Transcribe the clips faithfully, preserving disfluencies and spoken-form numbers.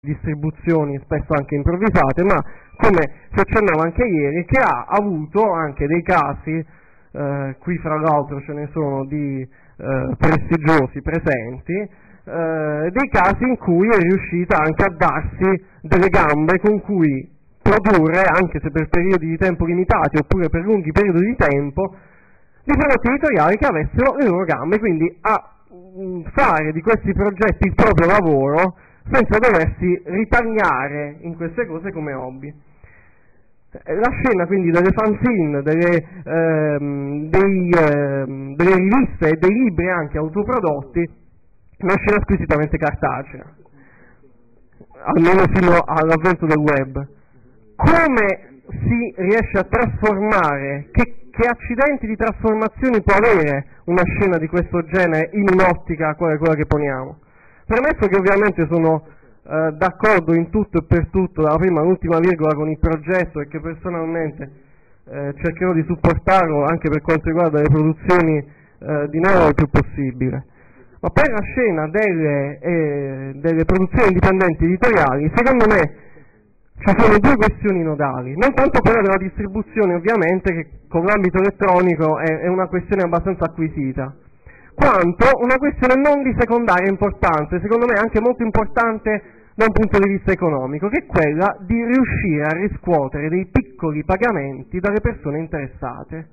distribuzioni spesso anche improvvisate, ma come si accennava anche ieri, che ha avuto anche dei casi, eh, qui fra l'altro ce ne sono di eh, prestigiosi presenti, eh, dei casi in cui è riuscita anche a darsi delle gambe con cui produrre, anche se per periodi di tempo limitati oppure per lunghi periodi di tempo, di prodotti editoriali che avessero le loro gambe, quindi a mh, fare di questi progetti il proprio lavoro senza doversi ritagliare in queste cose come hobby. La scena quindi delle fanzine, delle, ehm, dei, ehm, delle riviste e dei libri anche autoprodotti è una scena squisitamente cartacea, almeno fino all'avvento del web. Come si riesce a trasformare, che, che accidenti di trasformazione può avere una scena di questo genere in un'ottica quale quella che poniamo? Premesso che ovviamente sono eh, d'accordo in tutto e per tutto, dalla prima all'ultima virgola, con il progetto e che personalmente eh, cercherò di supportarlo anche per quanto riguarda le produzioni eh, di nuovo il più possibile. Ma per la scena delle, eh, delle produzioni indipendenti editoriali, secondo me ci sono due questioni nodali, non tanto quella della distribuzione ovviamente, che con l'ambito elettronico è, è una questione abbastanza acquisita, quanto una questione non di secondaria importanza, secondo me anche molto importante da un punto di vista economico, che è quella di riuscire a riscuotere dei piccoli pagamenti dalle persone interessate.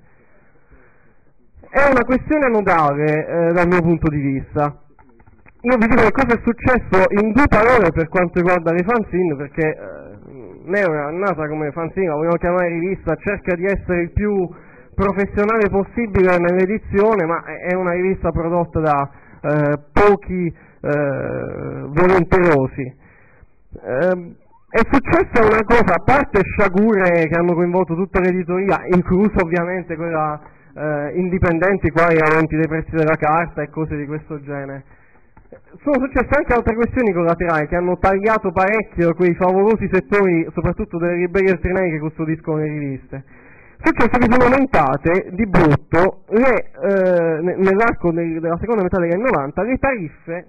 È una questione nodale eh, dal mio punto di vista. Io vi dico che cosa è successo in due parole per quanto riguarda le fanzine, perché eh, Neo è nata come fanzine, la vogliamo chiamare rivista, cerca di essere il più professionale possibile nell'edizione, ma è una rivista prodotta da eh, pochi eh, volenterosi. Eh, è successa una cosa, a parte sciagure che hanno coinvolto tutta l'editoria, inclusa ovviamente quella eh, indipendenti, quali aumenti dei prezzi della carta e cose di questo genere. Sono successe anche altre questioni collaterali che hanno tagliato parecchio quei favolosi settori, soprattutto delle librerie alternate che custodiscono le riviste. Successo che sono aumentate di brutto le, eh, nell'arco della seconda metà degli anni novanta le tariffe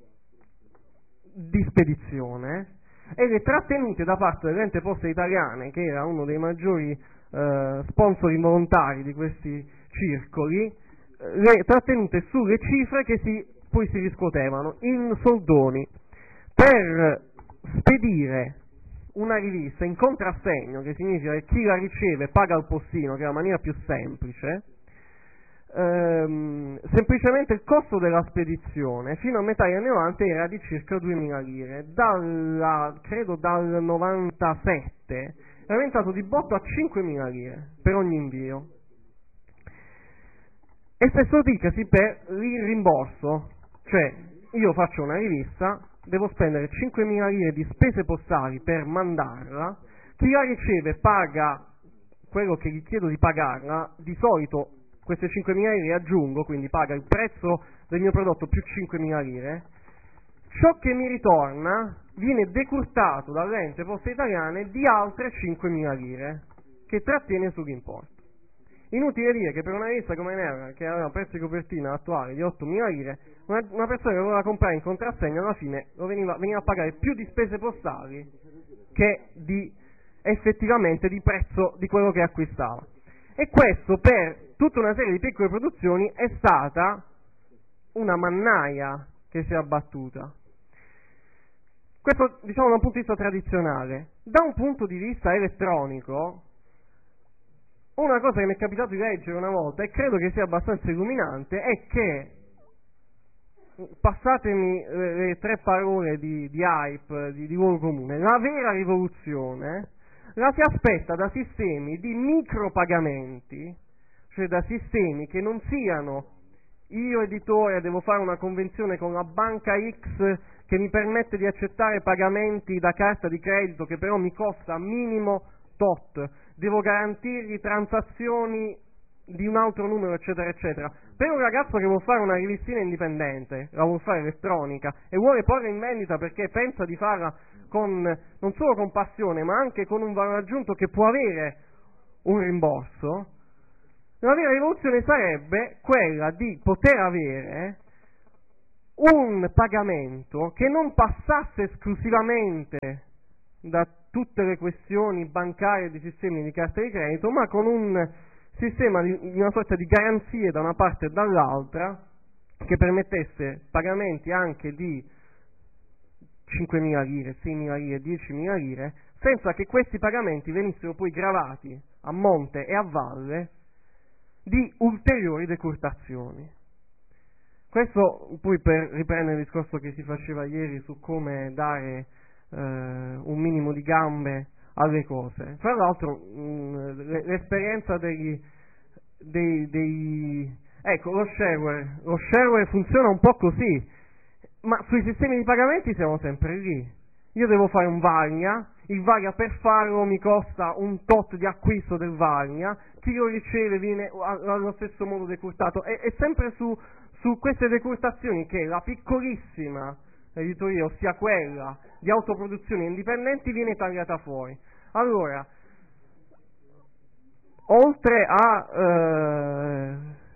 di spedizione e le trattenute da parte dell'Ente Poste Italiane, che era uno dei maggiori eh, sponsor volontari di questi circoli, le trattenute sulle cifre che si, poi si riscuotevano in soldoni per spedire una rivista in contrassegno, che significa che chi la riceve paga il postino, che è la maniera più semplice. Ehm, semplicemente il costo della spedizione fino a metà degli anni novanta era di circa duemila lire, dalla, credo dal novantasette è aumentato di botto a cinquemila lire per ogni invio. E stesso dicasi per il rimborso, cioè io faccio una rivista, devo spendere cinquemila lire di spese postali per mandarla, chi la riceve paga quello che gli chiedo di pagarla, di solito queste cinquemila lire aggiungo, quindi paga il prezzo del mio prodotto più cinquemila lire, ciò che mi ritorna viene decurtato dall'Ente Poste Italiane di altre cinquemila lire, che trattiene sull'importo. Inutile dire che per una rivista come Nera, che aveva un prezzo di copertina attuale di ottomila lire, una, una persona che voleva comprare in contrassegno alla fine lo veniva, veniva a pagare più di spese postali che di effettivamente di prezzo di quello che acquistava. E questo per tutta una serie di piccole produzioni è stata una mannaia che si è abbattuta. Questo diciamo da un punto di vista tradizionale. Da un punto di vista elettronico, una cosa che mi è capitato di leggere una volta, e credo che sia abbastanza illuminante, è che, passatemi le tre parole di, di hype, di, di luogo comune, la vera rivoluzione la si aspetta da sistemi di micropagamenti, cioè da sistemi che non siano io editore devo fare una convenzione con la banca X che mi permette di accettare pagamenti da carta di credito che però mi costa minimo tot, devo garantirgli transazioni di un altro numero, eccetera, eccetera. Per un ragazzo che vuole fare una rivistina indipendente, la vuole fare elettronica, e vuole porla in vendita perché pensa di farla con, non solo con passione, ma anche con un valore aggiunto che può avere un rimborso, la vera rivoluzione sarebbe quella di poter avere un pagamento che non passasse esclusivamente da tutte le questioni bancarie e di sistemi di carte di credito, ma con un sistema di, di una sorta di garanzie da una parte e dall'altra, che permettesse pagamenti anche di cinquemila lire, seimila lire, diecimila lire, senza che questi pagamenti venissero poi gravati a monte e a valle di ulteriori decurtazioni. Questo poi per riprendere il discorso che si faceva ieri su come dare eh, un minimo di gambe alle cose. Tra l'altro mh, l'esperienza degli, dei, dei ecco lo shareware, lo shareware funziona un po' così, ma sui sistemi di pagamenti siamo sempre lì. Io devo fare un Varnia, il Varnia per farlo mi costa un tot di acquisto del Varnia, chi lo riceve viene allo stesso modo decurtato, è, è sempre su, su queste decurtazioni che la piccolissima editoria, ossia quella di autoproduzioni indipendenti, viene tagliata fuori. Allora, oltre a eh,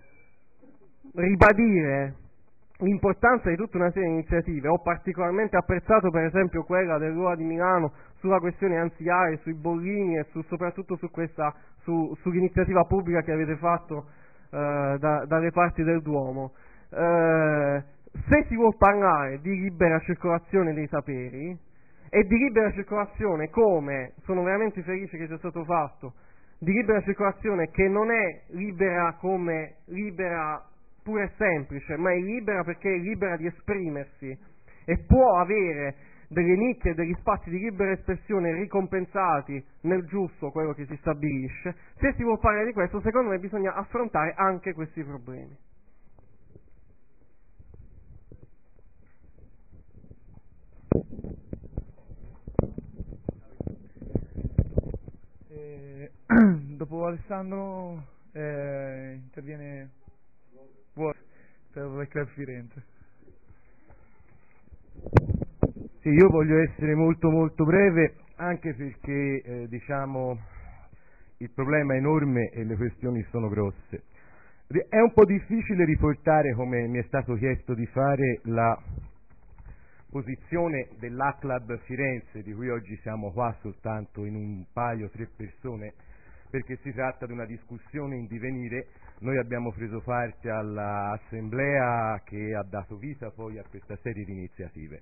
ribadire l'importanza di tutta una serie di iniziative, ho particolarmente apprezzato per esempio quella dell'U A di Milano sulla questione anziari, sui bollini e su, soprattutto su questa, su, sull'iniziativa pubblica che avete fatto eh, da, dalle parti del Duomo. Eh, se si vuol parlare di libera circolazione dei saperi e di libera circolazione, come sono veramente felice che sia stato fatto, di libera circolazione che non è libera come libera pura e semplice, ma è libera perché è libera di esprimersi e può avere delle nicchie, degli spazi di libera espressione ricompensati nel giusto quello che si stabilisce. Se si vuol parlare di questo, secondo me bisogna affrontare anche questi problemi. Eh, dopo Alessandro eh, interviene per il Club Firenze. Sì, io voglio essere molto molto breve, anche perché eh, diciamo il problema è enorme e le questioni sono grosse. È un po' difficile riportare, come mi è stato chiesto di fare, la posizione dell'A Club Firenze, di cui oggi siamo qua soltanto in un paio, tre persone, perché si tratta di una discussione in divenire. Noi abbiamo preso parte all'assemblea che ha dato vita poi a questa serie di iniziative.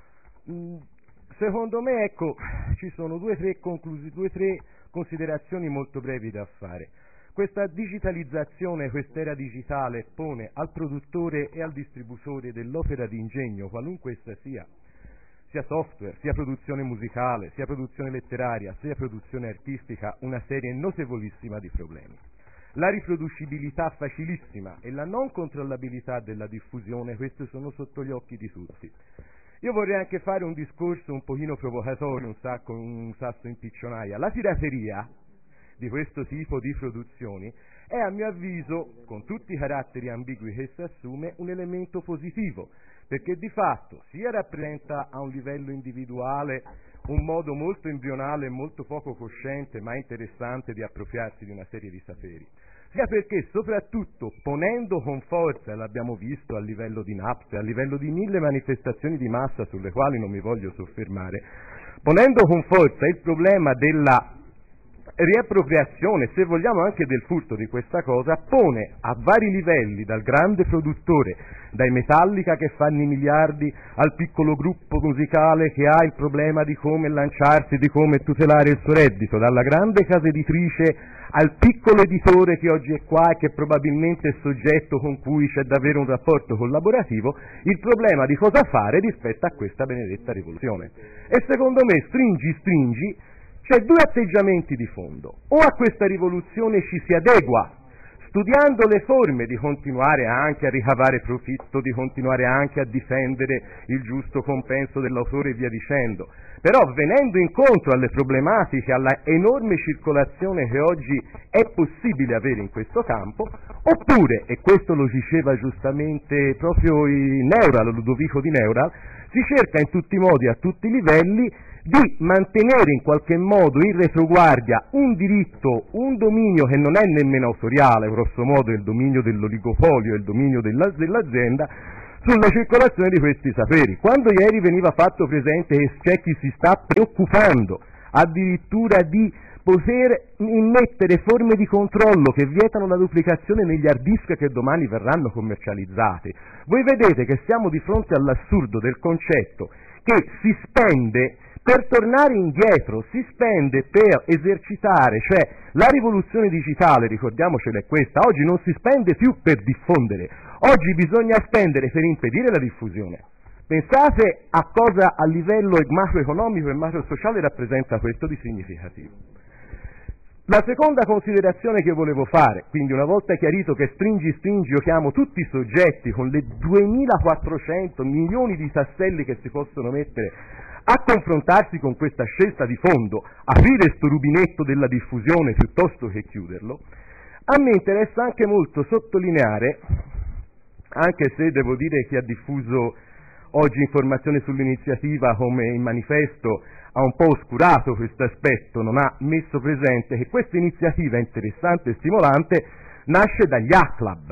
Mm, secondo me, ecco, ci sono due o tre conclusi, due tre considerazioni molto brevi da fare. Questa digitalizzazione, quest'era digitale, pone al produttore e al distributore dell'opera di ingegno, qualunque essa sia, sia software, sia produzione musicale, sia produzione letteraria, sia produzione artistica, una serie notevolissima di problemi. La riproducibilità facilissima e la non controllabilità della diffusione, queste sono sotto gli occhi di tutti. Io vorrei anche fare un discorso un pochino provocatorio, un, sacco, un sasso in piccionaia. La pirateria di questo tipo di produzioni è, a mio avviso, con tutti i caratteri ambigui che si assume, un elemento positivo, perché di fatto sia rappresenta a un livello individuale un modo molto embrionale e molto poco cosciente ma interessante di appropriarsi di una serie di saperi, sia perché soprattutto ponendo con forza, l'abbiamo visto a livello di Napster, a livello di mille manifestazioni di massa sulle quali non mi voglio soffermare, ponendo con forza il problema della riappropriazione, se vogliamo anche del furto di questa cosa, pone a vari livelli, dal grande produttore, dai Metallica che fanno i miliardi, al piccolo gruppo musicale che ha il problema di come lanciarsi, di come tutelare il suo reddito, dalla grande casa editrice al piccolo editore che oggi è qua e che probabilmente è soggetto con cui c'è davvero un rapporto collaborativo, il problema di cosa fare rispetto a questa benedetta rivoluzione. E secondo me, stringi stringi, c'è due atteggiamenti di fondo: o a questa rivoluzione ci si adegua, studiando le forme di continuare anche a ricavare profitto, di continuare anche a difendere il giusto compenso dell'autore e via dicendo, però venendo incontro alle problematiche, alla enorme circolazione che oggi è possibile avere in questo campo, oppure, e questo lo diceva giustamente proprio il Neural, Ludovico di Neural, si cerca in tutti i modi, a tutti i livelli, di mantenere in qualche modo in retroguardia un diritto, un dominio che non è nemmeno autoriale, grosso modo è il dominio dell'oligopolio, è il dominio della, dell'azienda, sulla circolazione di questi saperi. Quando ieri veniva fatto presente che c'è chi si sta preoccupando addirittura di poter immettere forme di controllo che vietano la duplicazione negli hard disk che domani verranno commercializzati, voi vedete che siamo di fronte all'assurdo del concetto che si spende per tornare indietro, si spende per esercitare, cioè la rivoluzione digitale, ricordiamocela, è questa, oggi non si spende più per diffondere, oggi bisogna spendere per impedire la diffusione. Pensate a cosa a livello macroeconomico e macrosociale rappresenta questo di significativo. La seconda considerazione che volevo fare, quindi una volta chiarito che stringi stringi io chiamo tutti i soggetti con le duemilaquattrocento milioni di tasselli che si possono mettere a confrontarsi con questa scelta di fondo, aprire sto rubinetto della diffusione piuttosto che chiuderlo, a me interessa anche molto sottolineare, anche se devo dire che ha diffuso oggi informazioni sull'iniziativa come il manifesto ha un po' oscurato questo aspetto, non ha messo presente che questa iniziativa interessante e stimolante nasce dagli A-Club,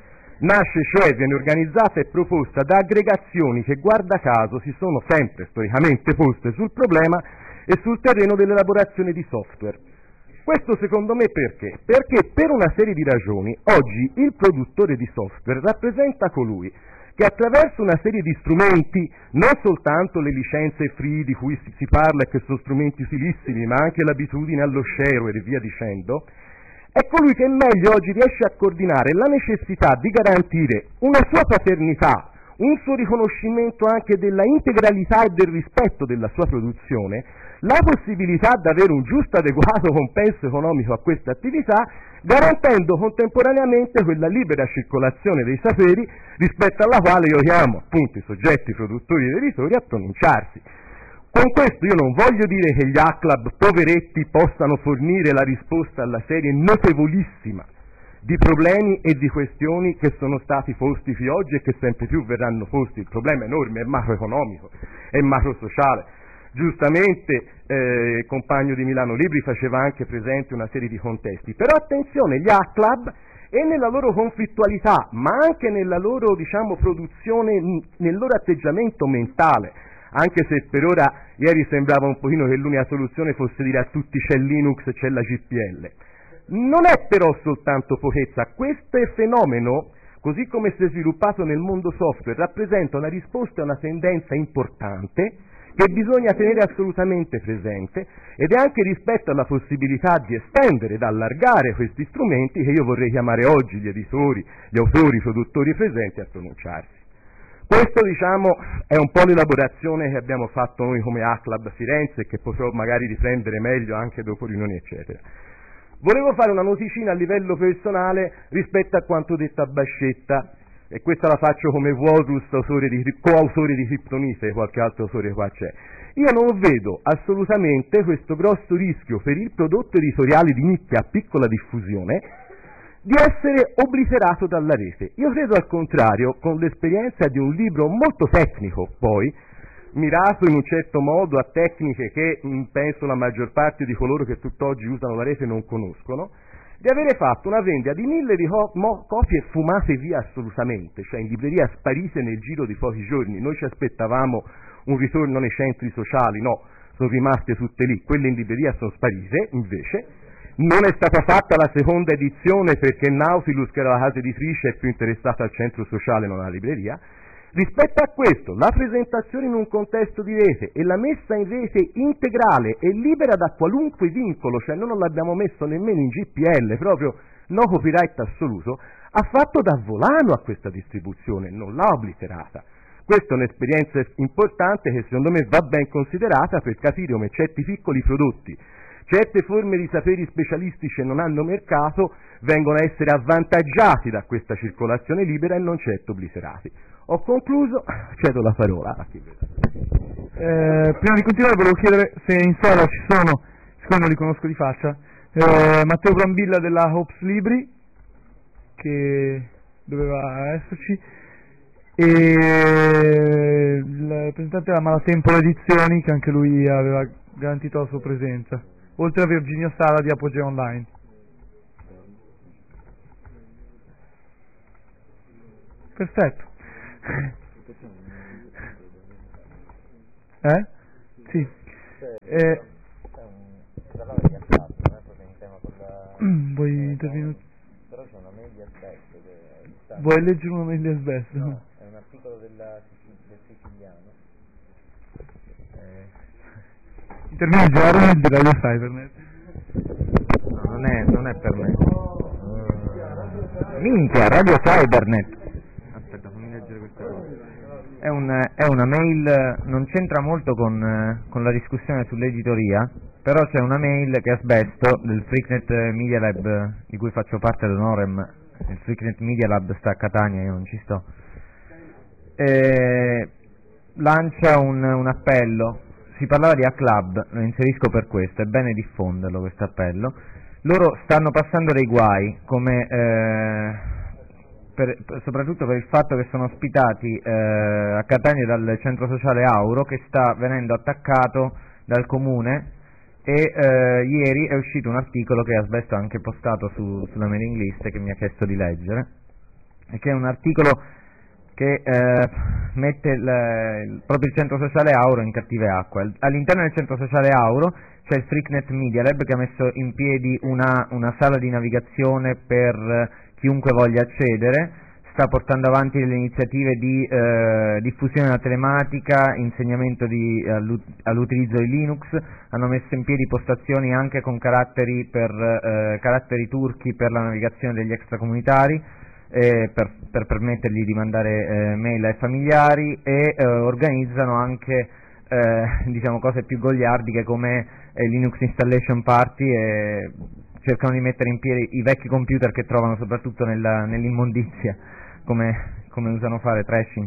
nasce cioè, viene organizzata e proposta da aggregazioni che guarda caso si sono sempre storicamente poste sul problema e sul terreno dell'elaborazione di software. Questo secondo me perché? Perché per una serie di ragioni oggi il produttore di software rappresenta colui che attraverso una serie di strumenti, non soltanto le licenze free di cui si parla e che sono strumenti utilissimi, ma anche l'abitudine allo shareware e via dicendo, è colui che meglio oggi riesce a coordinare la necessità di garantire una sua paternità, un suo riconoscimento anche della integralità e del rispetto della sua produzione, la possibilità di avere un giusto adeguato compenso economico a questa attività, garantendo contemporaneamente quella libera circolazione dei saperi rispetto alla quale io chiamo appunto i soggetti produttori ed editori a pronunciarsi. Con questo io non voglio dire che gli A-Club poveretti possano fornire la risposta alla serie notevolissima di problemi e di questioni che sono stati posti fino oggi e che sempre più verranno posti. Il problema è enorme, è macroeconomico, è macrosociale. Giustamente eh, il compagno di Milano Libri faceva anche presente una serie di contesti, però attenzione, gli A-Club e nella loro conflittualità, ma anche nella loro, diciamo, produzione, nel loro atteggiamento mentale, anche se per ora ieri sembrava un pochino che l'unica soluzione fosse dire a tutti c'è Linux, c'è la G P L. Non è però soltanto pochezza, questo fenomeno, così come si è sviluppato nel mondo software, rappresenta una risposta a una tendenza importante che bisogna tenere assolutamente presente ed è anche rispetto alla possibilità di estendere, di allargare questi strumenti che io vorrei chiamare oggi gli editori, gli autori, i produttori presenti a pronunciarsi. Questo, diciamo, è un po' l'elaborazione che abbiamo fatto noi come A-Club Firenze e che potrò magari riprendere meglio anche dopo riunioni eccetera. Volevo fare una noticina a livello personale rispetto a quanto detto a Bascetta, e questa la faccio come Walrus, autore di, coautore di Kryptonite, qualche altro autore qua c'è. Io non vedo assolutamente questo grosso rischio per il prodotto editoriale di nicchia a piccola diffusione di essere obliterato dalla rete. Io credo al contrario, con l'esperienza di un libro molto tecnico poi, mirato in un certo modo a tecniche che mh, penso la maggior parte di coloro che tutt'oggi usano la rete non conoscono, di avere fatto una vendita di mille di co- mo- copie fumate via assolutamente, cioè in libreria sparite nel giro di pochi giorni. Noi ci aspettavamo un ritorno nei centri sociali, no, sono rimaste tutte lì, quelle in libreria sono sparite, invece non è stata fatta la seconda edizione perché Nautilus, che era la casa editrice, è più interessata al centro sociale, non alla libreria. Rispetto a questo, la presentazione in un contesto di rete e la messa in rete integrale e libera da qualunque vincolo, cioè noi non l'abbiamo messo nemmeno in G P L, proprio no copyright assoluto, ha fatto da volano a questa distribuzione, non l'ha obliterata. Questa è un'esperienza importante che secondo me va ben considerata per capire come certi piccoli prodotti, certe forme di saperi specialistici che non hanno mercato, vengono a essere avvantaggiati da questa circolazione libera e non certo obliterati. Ho concluso, cedo la parola a chi vede. Eh, prima di continuare volevo chiedere se in sala ci sono, siccome non li conosco di faccia, eh, Matteo Brambilla della Ops Libri, che doveva esserci, e il rappresentante della Malatempola Edizioni, che anche lui aveva garantito la sua presenza, oltre a Virginia Sala di Apogea Online. Perfetto. Eh? Sì. Eh, vuoi intervenire? Però c'è una mail di asbesto che... Vuoi leggere una mail di asbesto? No, è un articolo della, del Siciliano. Eh... Interviene Gerard di Radio Cybernet. No, non è, non è per me. Uh, minchia, Radio Cybernet. Aspetta, fammi leggere questa cosa. È, un, è una mail, non c'entra molto con, con la discussione sull'editoria, però c'è una mail che è asbesto del Freaknet Media Lab, di cui faccio parte ad honorem. Il Freaknet Media Lab sta a Catania, io non ci sto. E lancia un, un appello, si parlava di A-Club, lo inserisco per questo, è bene diffonderlo questo appello. Loro stanno passando dei guai, come... Eh, Per, soprattutto per il fatto che sono ospitati eh, a Catania dal centro sociale Auro, che sta venendo attaccato dal comune, e eh, ieri è uscito un articolo che Asbesto ha anche postato su, sulla mailing list, che mi ha chiesto di leggere, e che è un articolo che eh, mette il, il, proprio il centro sociale Auro in cattive acque. All'interno del centro sociale Auro c'è il Freaknet Media Lab, che ha messo in piedi una, una sala di navigazione per chiunque voglia accedere, sta portando avanti delle iniziative di eh, diffusione della telematica, insegnamento di, all'utilizzo di Linux, hanno messo in piedi postazioni anche con caratteri, per, eh, caratteri turchi per la navigazione degli extracomunitari, eh, per, per permettergli di mandare eh, mail ai familiari, e eh, organizzano anche eh, diciamo cose più goliardiche come eh, Linux Installation Party, e cercano di mettere in piedi i vecchi computer che trovano soprattutto nella, nell'immondizia, come, come usano fare trashing.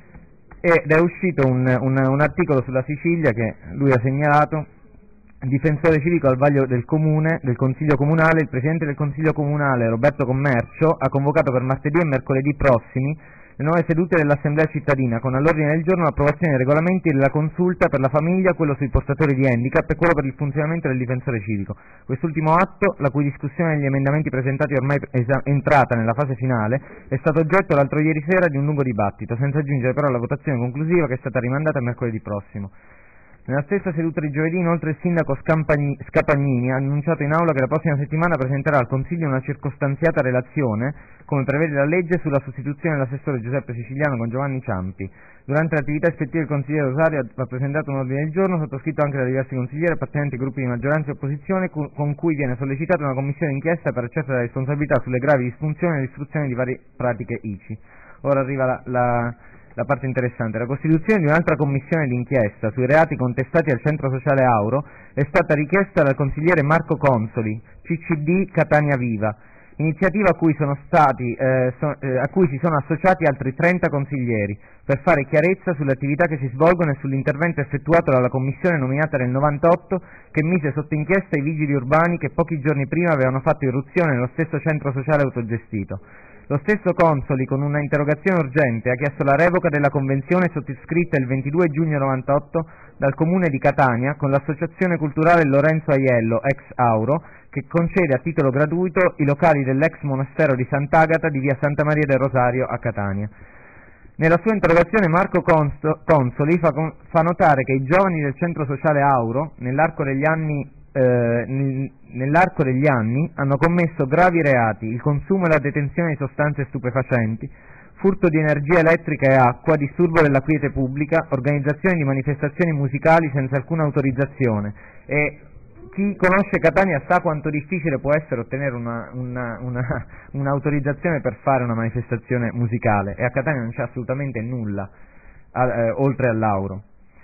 Ed è uscito un, un, un articolo sulla Sicilia che lui ha segnalato: difensore civico al vaglio del comune, del consiglio comunale. Il presidente del consiglio comunale Roberto Commercio ha convocato per martedì e mercoledì prossimi le nuove sedute dell'Assemblea cittadina, con all'ordine del giorno l'approvazione dei regolamenti della consulta per la famiglia, quello sui portatori di handicap e quello per il funzionamento del difensore civico. Quest'ultimo atto, la cui discussione degli emendamenti presentati è ormai esa- entrata nella fase finale, è stato oggetto l'altro ieri sera di un lungo dibattito, senza giungere però alla votazione conclusiva, che è stata rimandata a mercoledì prossimo. Nella stessa seduta di giovedì, inoltre, il sindaco Scampagni, Scapagnini ha annunciato in aula che la prossima settimana presenterà al Consiglio una circostanziata relazione, come prevede la legge, sulla sostituzione dell'assessore Giuseppe Siciliano con Giovanni Ciampi. Durante l'attività ispettiva il consigliere Rosario ha presentato un ordine del giorno, sottoscritto anche da diversi consiglieri appartenenti ai gruppi di maggioranza e opposizione, con cui viene sollecitata una commissione d'inchiesta per accertare la responsabilità sulle gravi disfunzioni e l'istruzione di varie pratiche I C I. Ora arriva la... la La parte interessante: la costituzione di un'altra commissione d'inchiesta sui reati contestati al centro sociale Auro è stata richiesta dal consigliere Marco Consoli, C C D Catania Viva, iniziativa a cui, sono stati, eh, so, eh, a cui si sono associati altri trenta consiglieri, per fare chiarezza sulle attività che si svolgono e sull'intervento effettuato dalla commissione nominata nel novantotto, che mise sotto inchiesta i vigili urbani che pochi giorni prima avevano fatto irruzione nello stesso centro sociale autogestito. Lo stesso Consoli, con una interrogazione urgente, ha chiesto la revoca della convenzione sottoscritta il ventidue giugno novantotto dal Comune di Catania con l'Associazione Culturale Lorenzo Aiello, ex Auro, che concede a titolo gratuito i locali dell'ex monastero di Sant'Agata di via Santa Maria del Rosario a Catania. Nella sua interrogazione Marco Conso, Consoli fa, fa notare che i giovani del centro sociale Auro, nell'arco degli anni Eh, nell'arco degli anni hanno commesso gravi reati: il consumo e la detenzione di sostanze stupefacenti, furto di energia elettrica e acqua, disturbo della quiete pubblica, organizzazione di manifestazioni musicali senza alcuna autorizzazione. E chi conosce Catania sa quanto difficile può essere ottenere una, una, una, un'autorizzazione per fare una manifestazione musicale, e a Catania non c'è assolutamente nulla a, eh, oltre all'Auro,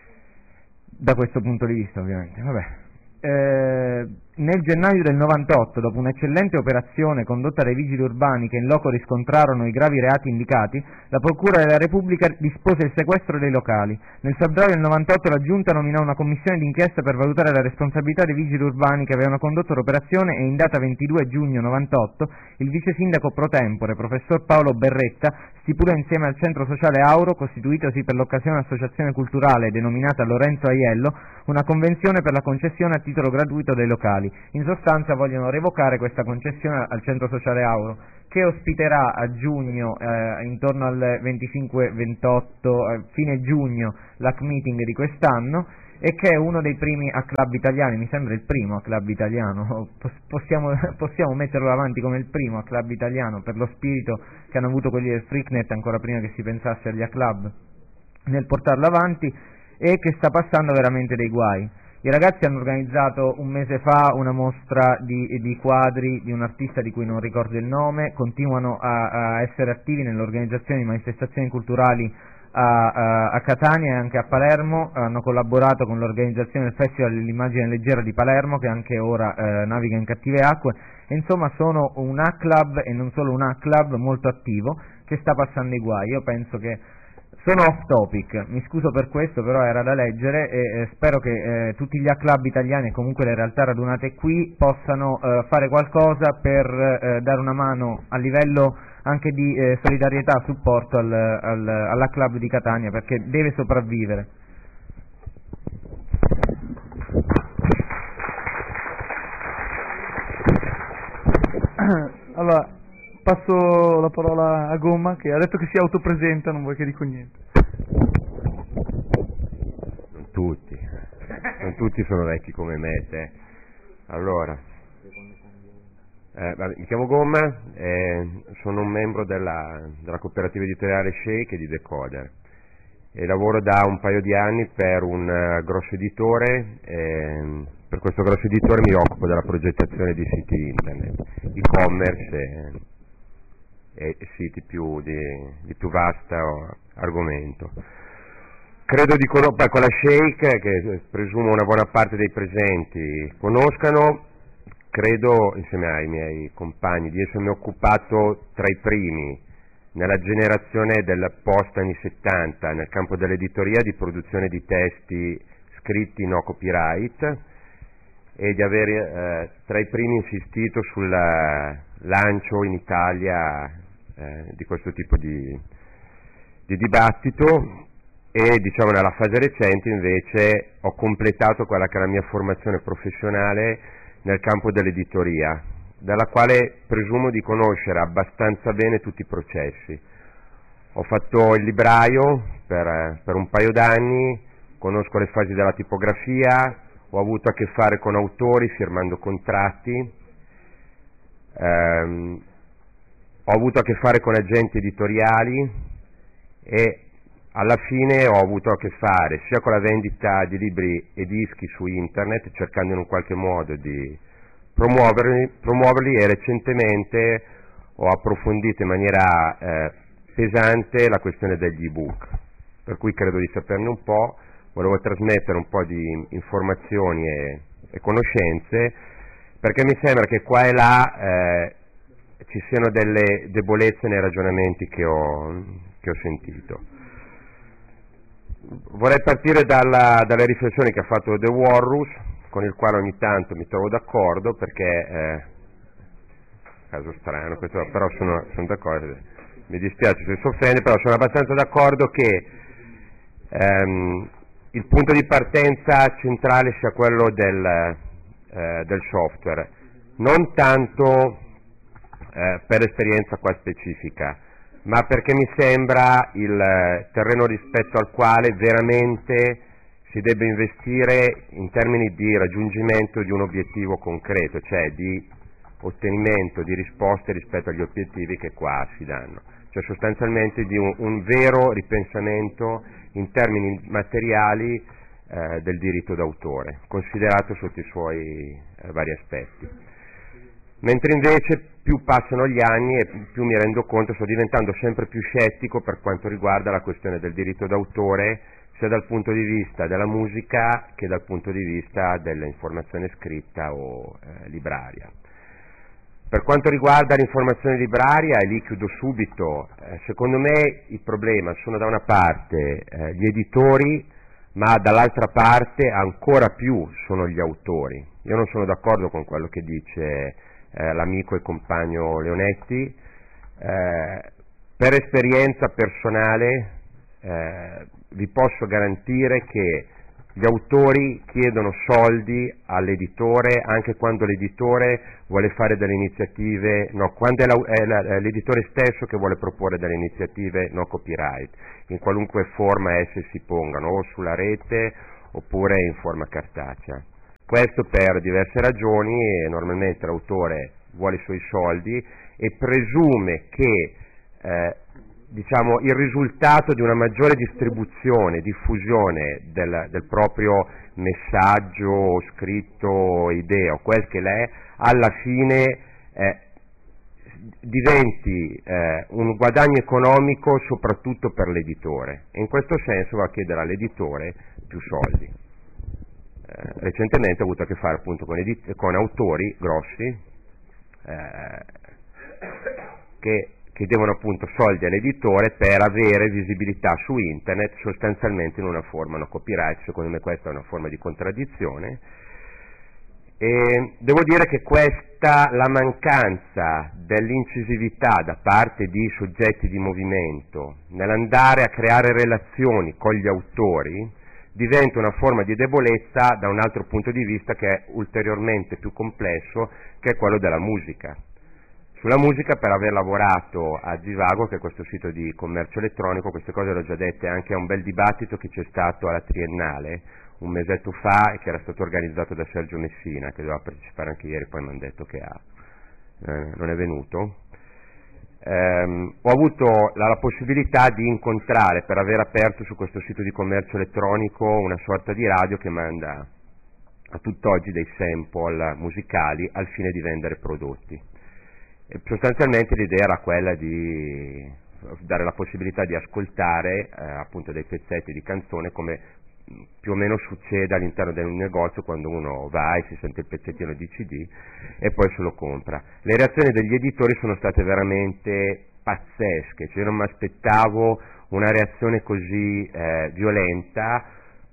da questo punto di vista, ovviamente. Vabbè. Eh, nel gennaio del novantotto, dopo un'eccellente operazione condotta dai vigili urbani che in loco riscontrarono i gravi reati indicati, la Procura della Repubblica dispose il sequestro dei locali. Nel febbraio del novantotto la Giunta nominò una commissione d'inchiesta per valutare la responsabilità dei vigili urbani che avevano condotto l'operazione, e in data ventidue giugno novantotto il vice sindaco pro tempore, professor Paolo Berretta, stipulò insieme al centro sociale Auro, costituitosi per l'occasione associazione culturale denominata Lorenzo Aiello, una convenzione per la concessione a titolo gratuito dei locali. culturali. In sostanza vogliono revocare questa concessione al Centro Sociale Auro, che ospiterà a giugno, eh, intorno al venticinque ventotto, eh, fine giugno, l'Hack Meeting di quest'anno, e che è uno dei primi hack club italiani, mi sembra il primo hack club italiano, possiamo, possiamo metterlo avanti come il primo hack club italiano per lo spirito che hanno avuto quelli del Freaknet ancora prima che si pensasse agli hack club nel portarlo avanti, e che sta passando veramente dei guai. I ragazzi hanno organizzato un mese fa una mostra di, di quadri di un artista di cui non ricordo il nome, continuano a, a essere attivi nell'organizzazione di manifestazioni culturali A, a, a Catania e anche a Palermo, hanno collaborato con l'organizzazione del Festival dell'Immagine Leggera di Palermo, che anche ora eh, naviga in cattive acque, e insomma sono un hack club, e non solo un hack club, molto attivo, che sta passando i guai. Io penso che sono off topic, mi scuso per questo, però era da leggere, e eh, spero che eh, tutti gli hack club italiani e comunque le realtà radunate qui possano eh, fare qualcosa per eh, dare una mano a livello anche di eh, solidarietà, supporto al, al, alla club di Catania, perché deve sopravvivere. Allora, passo la parola a Gomma, che ha detto che si autopresenta, non vuoi che dico niente. Non tutti, non tutti sono vecchi come me, te. Allora, eh, vabbè, mi chiamo Gomma, eh, sono un membro della, della cooperativa editoriale Shake e di Decoder, e lavoro da un paio di anni per un uh, grosso editore. Eh, per questo grosso editore mi occupo della progettazione di siti internet, e-commerce e, e siti più di, di più vasto argomento. Credo di conoscere con la Shake, che presumo una buona parte dei presenti conoscano. Credo, insieme ai miei compagni, di essermi occupato tra i primi nella generazione del post anni settanta nel campo dell'editoria di produzione di testi scritti no copyright, e di aver eh, tra i primi insistito sul lancio in Italia eh, di questo tipo di, di dibattito. E diciamo nella fase recente invece ho completato quella che è la mia formazione professionale nel campo dell'editoria, dalla quale presumo di conoscere abbastanza bene tutti i processi. Ho fatto il libraio per, per un paio d'anni, conosco le fasi della tipografia, ho avuto a che fare con autori firmando contratti, ehm, ho avuto a che fare con agenti editoriali, e alla fine ho avuto a che fare sia con la vendita di libri e dischi su internet, cercando in un qualche modo di promuoverli, promuoverli e recentemente ho approfondito in maniera eh, pesante la questione degli ebook, per cui credo di saperne un po'. Volevo trasmettere un po' di informazioni e, e conoscenze, perché mi sembra che qua e là eh, ci siano delle debolezze nei ragionamenti che ho, che ho sentito. Vorrei partire dalla, dalle riflessioni che ha fatto The Walrus, con il quale ogni tanto mi trovo d'accordo, perché, eh, caso strano, questo, però sono, sono d'accordo, mi dispiace se si offende, però sono abbastanza d'accordo che ehm, il punto di partenza centrale sia quello del, eh, del software, non tanto eh, per esperienza qua specifica, ma perché mi sembra il terreno rispetto al quale veramente si debba investire in termini di raggiungimento di un obiettivo concreto, cioè di ottenimento di risposte rispetto agli obiettivi che qua si danno, cioè sostanzialmente di un, un vero ripensamento in termini materiali eh, del diritto d'autore, considerato sotto i suoi eh, vari aspetti. Mentre invece più passano gli anni e più mi rendo conto, sto diventando sempre più scettico per quanto riguarda la questione del diritto d'autore, sia dal punto di vista della musica che dal punto di vista dell'informazione scritta o eh, libraria. Per quanto riguarda l'informazione libraria, e lì chiudo subito, eh, secondo me il problema sono da una parte eh, gli editori, ma dall'altra parte ancora più sono gli autori. Io non sono d'accordo con quello che dice eh, l'amico e compagno Leonetti. Eh, per esperienza personale eh, vi posso garantire che Gli autori chiedono soldi all'editore anche quando l'editore vuole fare delle iniziative, no, quando è, la, è, la, è l'editore stesso che vuole proporre delle iniziative no copyright, in qualunque forma esse si pongano, o sulla rete oppure in forma cartacea. Questo per diverse ragioni, e normalmente l'autore vuole i suoi soldi e presume che eh, diciamo, il risultato di una maggiore distribuzione, diffusione del, del proprio messaggio, scritto, idea o quel che l'è, alla fine eh, diventi eh, un guadagno economico soprattutto per l'editore, e in questo senso va a chiedere all'editore più soldi. Eh, recentemente ho avuto a che fare appunto con, edit- con autori grossi eh, che chiedevano appunto soldi all'editore per avere visibilità su internet, sostanzialmente in una forma no copyright. Secondo me questa è una forma di contraddizione, e devo dire che questa, la mancanza dell'incisività da parte di soggetti di movimento nell'andare a creare relazioni con gli autori diventa una forma di debolezza da un altro punto di vista che è ulteriormente più complesso, che è quello della musica. Sulla musica, per aver lavorato a Zivago, che è questo sito di commercio elettronico, queste cose le ho già dette anche a un bel dibattito che c'è stato alla Triennale un mesetto fa e che era stato organizzato da Sergio Messina, che doveva partecipare anche ieri, poi mi hanno detto che ha, eh, non è venuto. Eh, ho avuto la, la possibilità di incontrare, per aver aperto su questo sito di commercio elettronico una sorta di radio che manda a tutt'oggi dei sample musicali al fine di vendere prodotti. E sostanzialmente l'idea era quella di dare la possibilità di ascoltare eh, appunto dei pezzetti di canzone, come più o meno succede all'interno di un negozio quando uno va e si sente il pezzettino di C D e poi se lo compra. Le reazioni degli editori sono state veramente pazzesche, cioè io non mi aspettavo una reazione così eh, violenta,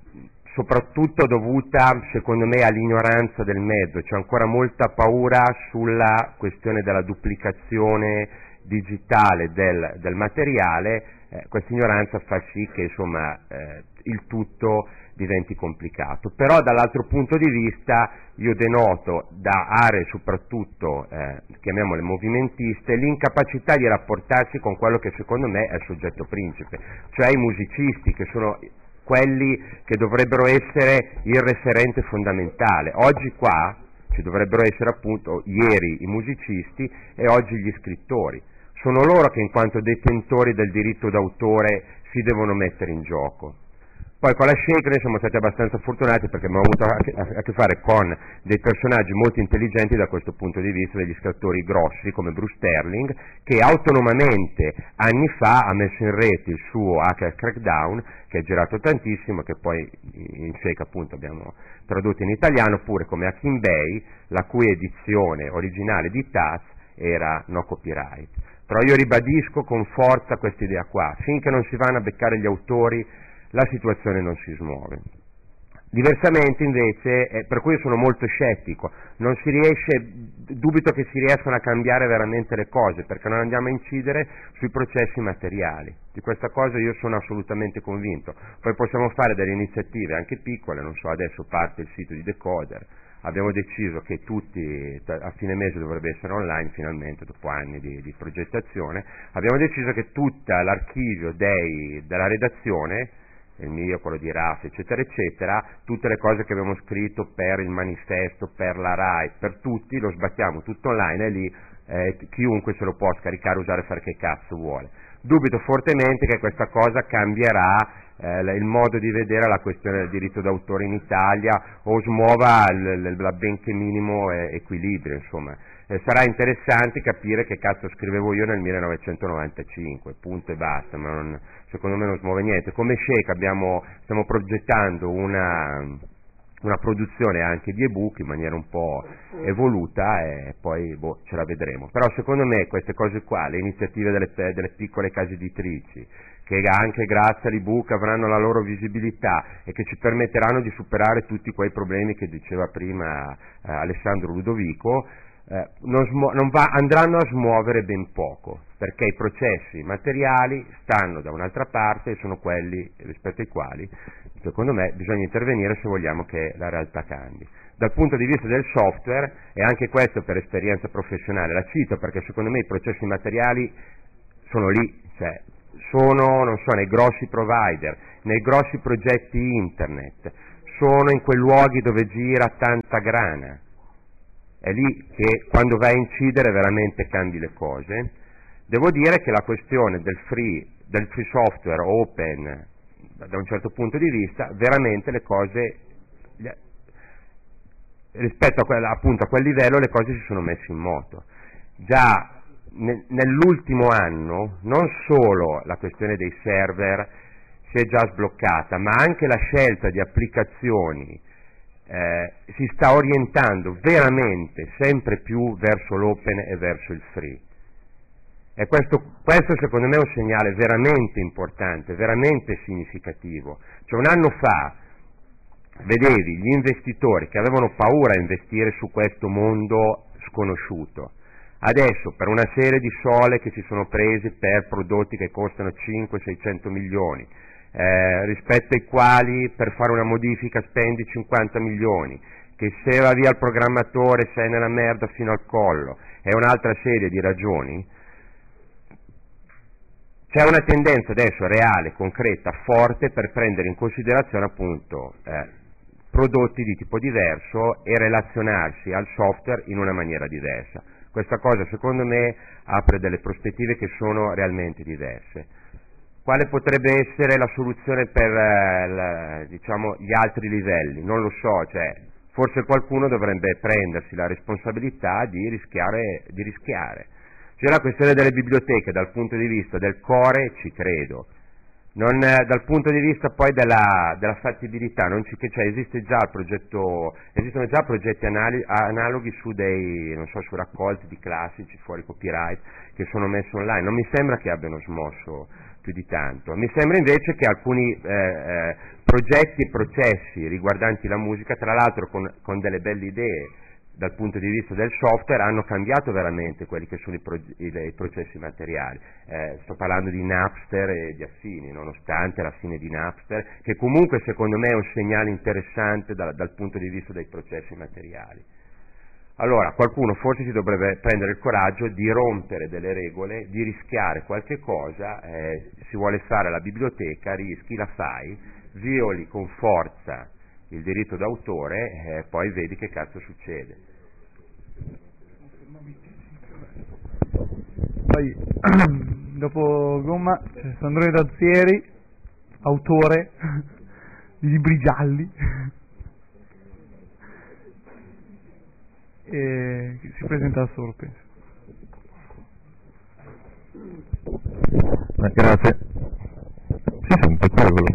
soprattutto dovuta secondo me all'ignoranza del mezzo. C'è ancora molta paura sulla questione della duplicazione digitale del, del materiale, eh, questa ignoranza fa sì che insomma eh, il tutto diventi complicato. Però dall'altro punto di vista io denoto da aree soprattutto, eh, chiamiamole movimentiste, l'incapacità di rapportarsi con quello che secondo me è il soggetto principe, cioè i musicisti, che sono quelli che dovrebbero essere il referente fondamentale. Oggi qua ci dovrebbero essere appunto ieri i musicisti e oggi gli scrittori. Sono loro che in quanto detentori del diritto d'autore si devono mettere in gioco. Poi con la Shaker siamo stati abbastanza fortunati perché abbiamo avuto a che, a che fare con dei personaggi molto intelligenti da questo punto di vista, degli scrittori grossi come Bruce Sterling, che autonomamente anni fa ha messo in rete il suo Hacker Crackdown, che è girato tantissimo, che poi in Shaker appunto abbiamo tradotto in italiano, oppure come Hakim Bey, la cui edizione originale di Taz era no copyright. Però io ribadisco con forza questa idea qua: finché non si vanno a beccare gli autori la situazione non si smuove. Diversamente invece, eh, per cui io sono molto scettico, non si riesce, dubito che si riescano a cambiare veramente le cose, perché non andiamo a incidere sui processi materiali. Di questa cosa io sono assolutamente convinto. Poi possiamo fare delle iniziative anche piccole, non so, adesso parte il sito di Decoder, abbiamo deciso che tutti, a fine mese dovrebbe essere online finalmente, dopo anni di, di progettazione, abbiamo deciso che tutto l'archivio dei, della redazione, il mio, quello di Raf, eccetera, eccetera, tutte le cose che abbiamo scritto per il manifesto, per la RAI, per tutti, lo sbattiamo tutto online e lì eh, chiunque se lo può scaricare, usare, fare che cazzo vuole. Dubito fortemente che questa cosa cambierà eh, il modo di vedere la questione del diritto d'autore in Italia o smuova l- l- la benché minimo eh, equilibrio, insomma. Eh, sarà interessante capire che cazzo scrivevo io nel millenovecentonovantacinque, punto e basta, ma non, secondo me non smuove niente. Come Shake abbiamo, stiamo progettando una, una produzione anche di ebook in maniera un po' evoluta e poi boh, ce la vedremo. Però secondo me queste cose qua, le iniziative delle, delle piccole case editrici, che anche grazie all'ebook avranno la loro visibilità e che ci permetteranno di superare tutti quei problemi che diceva prima eh, Alessandro Ludovico, eh, non smu- non va- andranno a smuovere ben poco, perché i processi materiali stanno da un'altra parte e sono quelli rispetto ai quali secondo me bisogna intervenire se vogliamo che la realtà cambi. Dal punto di vista del software, e anche questo per esperienza professionale, la cito perché secondo me i processi materiali sono lì, cioè sono, non so, nei grossi provider, nei grossi progetti internet, sono in quei luoghi dove gira tanta grana. È lì che quando vai a incidere veramente cambi le cose. Devo dire che la questione del free, del free software open, da un certo punto di vista, veramente le cose, rispetto a quel, appunto a quel livello, le cose si sono messe in moto. Già ne, nell'ultimo anno non solo la questione dei server si è già sbloccata, ma anche la scelta di applicazioni eh, si sta orientando veramente sempre più verso l'open e verso il free. E questo, questo secondo me è un segnale veramente importante, veramente significativo. Cioè un anno fa vedevi gli investitori che avevano paura a investire su questo mondo sconosciuto. Adesso per una serie di sole che si sono presi per prodotti che costano cinquecento seicento milioni, eh, rispetto ai quali per fare una modifica spendi cinquanta milioni, che se va via il programmatore sei nella merda fino al collo, e un'altra serie di ragioni. C'è una tendenza adesso reale, concreta, forte per prendere in considerazione appunto eh, prodotti di tipo diverso e relazionarsi al software in una maniera diversa. Questa cosa secondo me apre delle prospettive che sono realmente diverse. Quale potrebbe essere la soluzione per eh, la, diciamo, gli altri livelli? Non lo so, cioè, forse qualcuno dovrebbe prendersi la responsabilità di rischiare, di rischiare. C'è la questione delle biblioteche, dal punto di vista del core ci credo, non, eh, dal punto di vista poi della, della fattibilità, non ci, cioè esiste già il progetto, esistono già progetti anali, analoghi su dei, non so, su raccolti di classici fuori copyright che sono messi online, non mi sembra che abbiano smosso più di tanto, mi sembra invece che alcuni eh, eh, progetti e processi riguardanti la musica, tra l'altro con, con delle belle idee, dal punto di vista del software, hanno cambiato veramente quelli che sono i, pro- i, i processi materiali. Eh, sto parlando di Napster e di affini, nonostante la fine di Napster, che comunque secondo me è un segnale interessante da, dal punto di vista dei processi materiali. Allora, qualcuno forse si dovrebbe prendere il coraggio di rompere delle regole, di rischiare qualche cosa, eh, si vuole fare la biblioteca, rischi, la fai, violi con forza il diritto d'autore e eh, poi vedi che cazzo succede. Poi, dopo Gomma c'è Sandrone Dazzieri, autore di libri gialli, e si presenta da solo, penso. Eh, grazie. Si sente quello.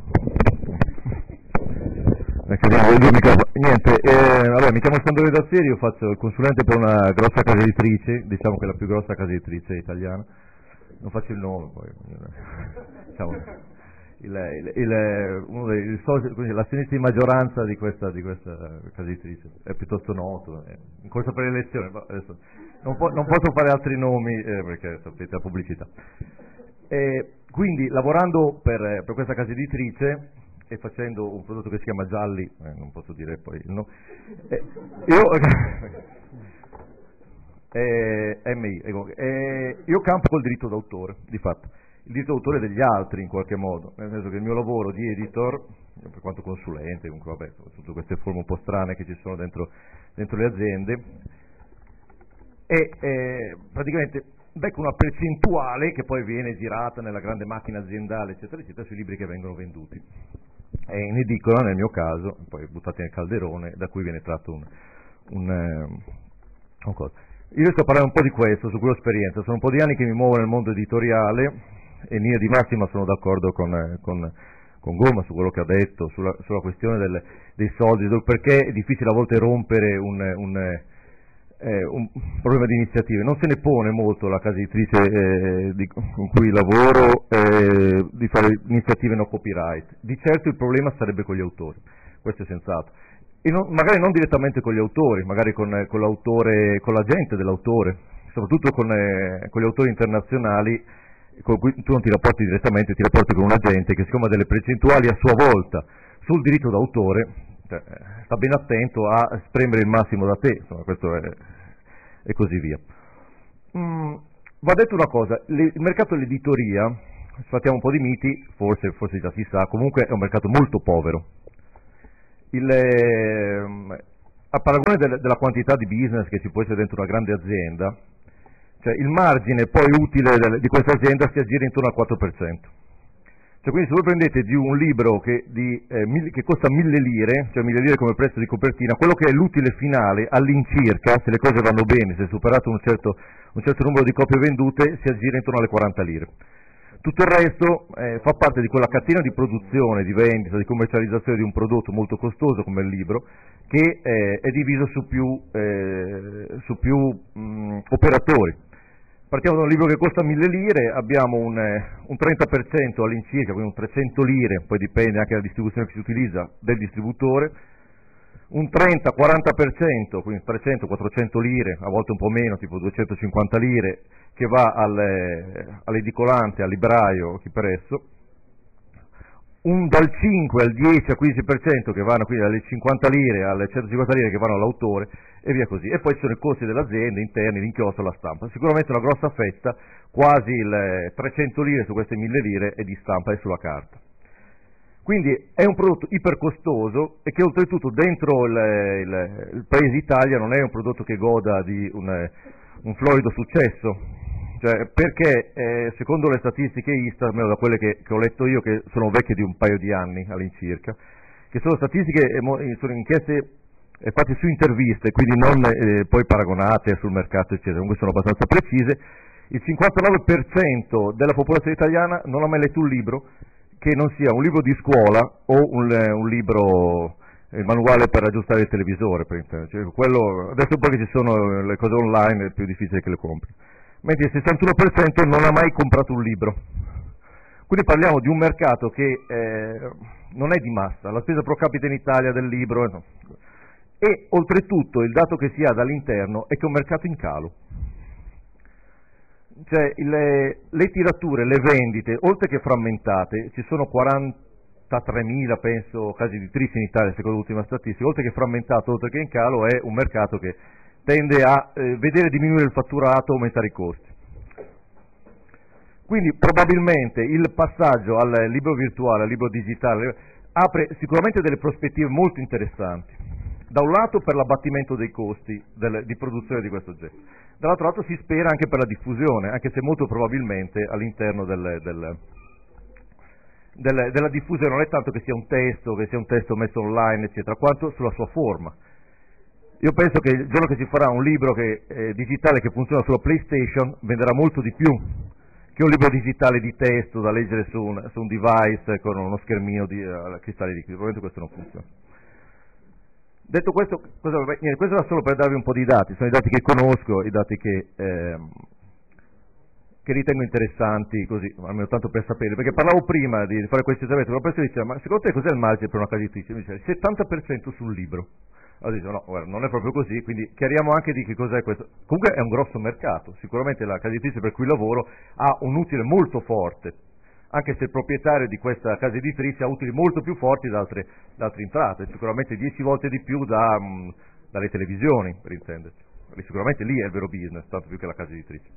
Niente, eh, vabbè, mi chiamo Sandrone Dazzieri, io faccio il consulente per una grossa casa editrice, diciamo che è la più grossa casa editrice italiana, non faccio il nome poi, diciamo, il, il, il, uno dei, il socio, l'azionista di maggioranza di questa, di questa casa editrice, è piuttosto noto, è in corsa per l'elezione, adesso non, po- non posso fare altri nomi eh, perché sapete la pubblicità. E quindi lavorando per, per questa casa editrice e facendo un prodotto che si chiama Gialli, eh, non posso dire poi il nome, eh, io, eh, M I, eh, io campo col diritto d'autore, di fatto, il diritto d'autore degli altri in qualche modo, nel senso che il mio lavoro di editor, per quanto consulente, comunque vabbè, tutte queste forme un po' strane che ci sono dentro, dentro le aziende, e eh, praticamente becco una percentuale che poi viene girata nella grande macchina aziendale, eccetera, eccetera, sui libri che vengono venduti. E in edicola, nel mio caso, poi buttati nel calderone, da cui viene tratto un, un, un cosa. Io sto parlando un po' di questo, su quella esperienza, sono un po' di anni che mi muovo nel mondo editoriale, e in linea di massima sono d'accordo con, con, con Gomma su quello che ha detto, sulla, sulla questione del, dei soldi, perché è difficile a volte rompere un... un Eh, un problema di iniziative, non se ne pone molto la casa editrice eh, di, con cui lavoro eh, di fare iniziative no copyright. Di certo il problema sarebbe con gli autori, questo è sensato, e non, magari non direttamente con gli autori, magari con, con l'autore, con l'agente dell'autore, soprattutto con, eh, con gli autori internazionali con cui tu non ti rapporti direttamente, ti rapporti con un agente che siccome ha delle percentuali a sua volta sul diritto d'autore, cioè, sta ben attento a spremere il massimo da te, insomma, questo è, e così via. Mm, va detto una cosa, le, il mercato dell'editoria, sfattiamo un po' di miti, forse, forse già si sa, comunque è un mercato molto povero. Il, eh, a paragone del, della quantità di business che ci può essere dentro una grande azienda, cioè il margine poi utile del, di questa azienda si aggira intorno al quattro per cento. Cioè, quindi se voi prendete di un libro che, di, eh, mil, che costa mille lire, cioè mille lire come prezzo di copertina, quello che è l'utile finale all'incirca, se le cose vanno bene, se è superato un certo, un certo numero di copie vendute, si aggira intorno alle quaranta lire. Tutto il resto eh, fa parte di quella catena di produzione, di vendita, di commercializzazione di un prodotto molto costoso come il libro, che eh, è diviso su più, eh, su più mh, operatori. Partiamo da un libro che costa mille lire, abbiamo un, eh, un trenta per cento all'incirca, quindi un trecento lire, poi dipende anche dalla distribuzione che si utilizza, del distributore, un trenta quaranta per cento, quindi trecento quattrocento lire, a volte un po' meno, tipo duecentocinquanta lire, che va al, all'edicolante, al libraio, chi per esso, un dal cinque al dieci al quindici per cento che vanno quindi dalle cinquanta lire alle centocinquanta lire che vanno all'autore e via così, e poi ci sono i costi dell'azienda, interni, l'inchiostro, la stampa. Sicuramente una grossa fetta, quasi il trecento lire su queste mille lire è di stampa e sulla carta. Quindi è un prodotto ipercostoso e che oltretutto dentro il, il, il paese Italia non è un prodotto che goda di un, un florido successo, cioè perché eh, secondo le statistiche Istat, almeno da quelle che, che ho letto io, che sono vecchie di un paio di anni all'incirca, che sono statistiche, sono inchieste fatte su interviste, quindi non eh, poi paragonate sul mercato eccetera, comunque sono abbastanza precise, il cinquantanove per cento della popolazione italiana non ha mai letto un libro che non sia un libro di scuola o un, un libro, il manuale per aggiustare il televisore, per intendere. Cioè, quello, adesso poi che ci sono le cose online è più difficile che le compri, mentre il sessantuno per cento non ha mai comprato un libro. Quindi parliamo di un mercato che eh, non è di massa, la spesa pro capite in Italia del libro, no. E oltretutto il dato che si ha dall'interno è che è un mercato in calo. Cioè le, le tirature, le vendite, oltre che frammentate, ci sono quarantatremila penso case editrici in Italia secondo l'ultima statistica, oltre che frammentato, oltre che in calo, è un mercato che tende a eh, vedere diminuire il fatturato, aumentare i costi. Quindi probabilmente il passaggio al libro virtuale, al libro digitale, apre sicuramente delle prospettive molto interessanti. Da un lato per l'abbattimento dei costi del, di produzione di questo oggetto, dall'altro lato si spera anche per la diffusione, anche se molto probabilmente all'interno del, del, del, della diffusione non è tanto che sia un testo, che sia un testo messo online, eccetera, quanto sulla sua forma. Io penso che il giorno che si farà un libro che, eh, digitale che funziona sulla PlayStation venderà molto di più che un libro digitale di testo da leggere su un, su un device con uno schermino di uh, cristalli liquidi. Probabilmente questo non funziona. Detto questo, cosa, niente, questo era solo per darvi un po' di dati, sono i dati che conosco, i dati che, ehm, che ritengo interessanti, così, almeno tanto per sapere, perché parlavo prima di fare questo intervento, una persona diceva, ma secondo te cos'è il margine per una casa editrice? Mi diceva, il settanta per cento sul libro. Allora dicevo, no, guarda, non è proprio così, quindi chiariamo anche di che cos'è questo. Comunque è un grosso mercato, sicuramente la casa editrice per cui lavoro ha un utile molto forte, anche se il proprietario di questa casa editrice ha utili molto più forti da altre, da altre entrate, sicuramente dieci volte di più da, mh, dalle televisioni, per intenderci. Sicuramente lì è il vero business, tanto più che la casa editrice.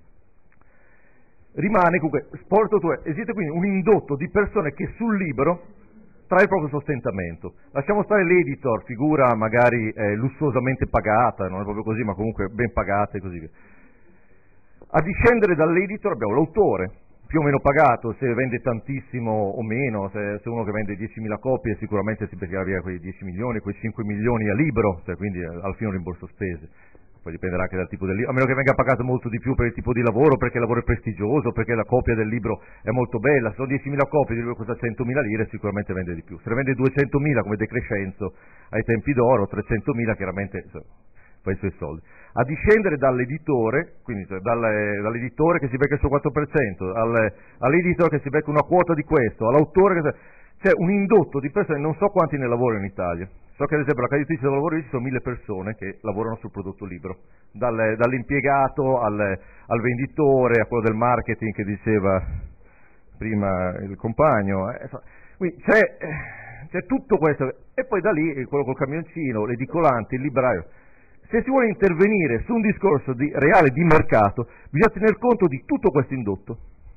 Rimane comunque, sport to esiste quindi un indotto di persone che sul libro trae il proprio sostentamento. Lasciamo stare l'editor, figura magari eh, lussuosamente pagata, non è proprio così, ma comunque ben pagata e così via. A discendere dall'editor abbiamo l'autore, più o meno pagato, se vende tantissimo o meno, se, se uno che vende diecimila copie sicuramente si beccherà via quei dieci milioni, quei cinque milioni a libro, cioè quindi alla fine un rimborso spese. Poi dipenderà anche dal tipo del libro, a meno che venga pagato molto di più per il tipo di lavoro, perché il lavoro è prestigioso, perché la copia del libro è molto bella. Se sono diecimila copie, il libro costa centomila lire, sicuramente vende di più. Se ne vende duecentomila come De Crescenzo ai tempi d'oro, trecentomila chiaramente fa i suoi soldi. A discendere dall'editore, quindi cioè dalle, dall'editore che si becca il suo quattro per cento, al, all'editore che si becca una quota di questo, all'autore che... C'è un indotto di persone, non so quanti ne lavorano in Italia. So che ad esempio la casa editrice dove lavoro io ci sono mille persone che lavorano sul prodotto libro, Dal, dall'impiegato al, al venditore, a quello del marketing che diceva prima il compagno. Eh, quindi c'è, c'è tutto questo, e poi da lì quello col camioncino, l'edicolante, il libraio. Se si vuole intervenire su un discorso di, reale di mercato, bisogna tener conto di tutto questo indotto.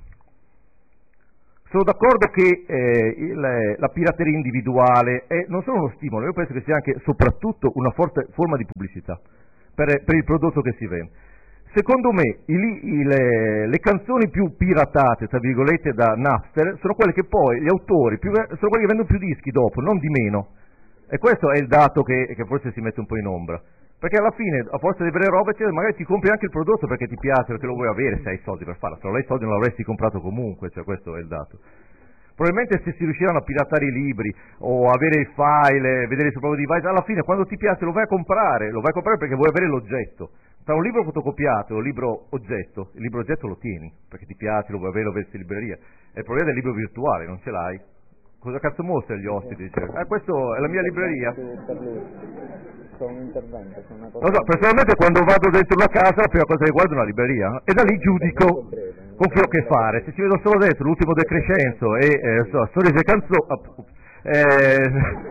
Sono d'accordo che eh, il, la pirateria individuale è non solo uno stimolo, io penso che sia anche soprattutto una forte forma di pubblicità per, per il prodotto che si vende. Secondo me il, il, le canzoni più piratate, tra virgolette, da Napster, sono quelle che poi gli autori, più, sono quelli che vendono più dischi dopo, non di meno. E questo è il dato che, che forse si mette un po' in ombra. Perché alla fine, a forza di avere roba, cioè, magari ti compri anche il prodotto perché ti piace, perché lo vuoi avere, se hai i soldi per farlo. Se non hai i soldi non l'avresti comprato comunque, cioè questo è il dato. Probabilmente se si riusciranno a piratare i libri o avere i file, vedere sul proprio device, alla fine quando ti piace lo vai a comprare, lo vai a comprare perché vuoi avere l'oggetto. Tra un libro fotocopiato e un libro oggetto, il libro oggetto lo tieni, perché ti piace, lo vuoi avere, lo vesti in libreria. È il problema del libro virtuale, non ce l'hai. Cosa cazzo mostri agli ospiti? Dice, eh, questo è la mia libreria. Un intervento, una cosa. Lo so, personalmente quando vado dentro una casa la prima cosa che guardo è una libreria e da lì giudico con chi ho che fare. Se ci vedo solo dentro l'ultimo De Crescenzo e eh, so, storie e canzoni, eh,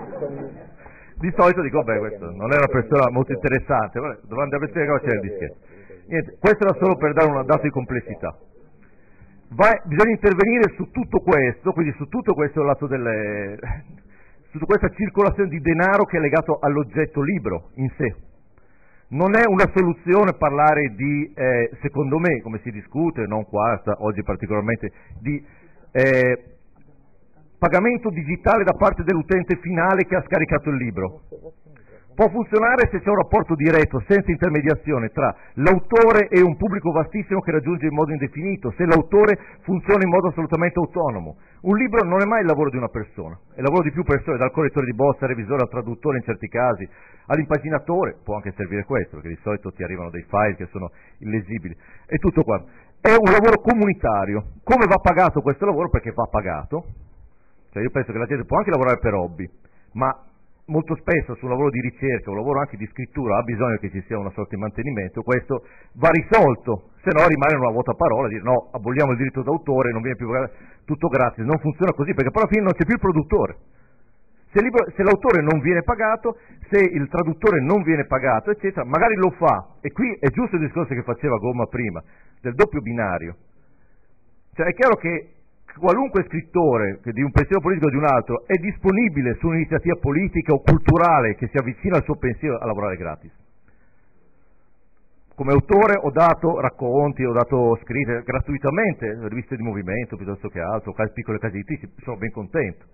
di solito dico, beh, questo non è una persona molto interessante, vabbè, dove andare a spiegare cosa c'è il dischetto. Niente, questo era solo per dare un dato di complessità. Vai, bisogna intervenire su tutto questo, quindi su tutto questo lato delle... su questa circolazione di denaro che è legato all'oggetto libro in sé. Non è una soluzione parlare di, eh, secondo me, come si discute, non qua, oggi particolarmente, di eh, pagamento digitale da parte dell'utente finale che ha scaricato il libro. Può funzionare se c'è un rapporto diretto, senza intermediazione, tra l'autore e un pubblico vastissimo che raggiunge in modo indefinito, se l'autore funziona in modo assolutamente autonomo. Un libro non è mai il lavoro di una persona, è il lavoro di più persone, dal correttore di bozza, al revisore, al traduttore in certi casi, all'impaginatore, può anche servire questo, perché di solito ti arrivano dei file che sono illeggibili, e tutto qua. È un lavoro comunitario. Come va pagato questo lavoro? Perché va pagato. Cioè io penso che la gente può anche lavorare per hobby, ma molto spesso su un lavoro di ricerca, un lavoro anche di scrittura, ha bisogno che ci sia una sorta di mantenimento, questo va risolto, se no rimane una vuota parola, dire no, aboliamo il diritto d'autore, non viene più tutto gratis, non funziona così, perché poi alla fine non c'è più il produttore. Se, il libro, se l'autore non viene pagato, se il traduttore non viene pagato, eccetera, magari lo fa, e qui è giusto il discorso che faceva Gomma prima, del doppio binario. Cioè è chiaro che qualunque scrittore di un pensiero politico o di un altro è disponibile su un'iniziativa politica o culturale che si avvicina al suo pensiero a lavorare gratis. Come autore ho dato racconti, ho dato scritte gratuitamente, riviste di movimento piuttosto che altro, piccole case editrici, sono ben contento.